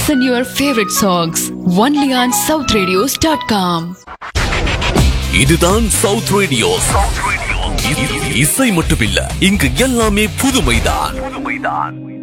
Listen your favorite songs only on southradios.com. இதுதான் south radio. இசை மட்டுமில்ல, இங்கு எல்லாமே புதுமைதான்.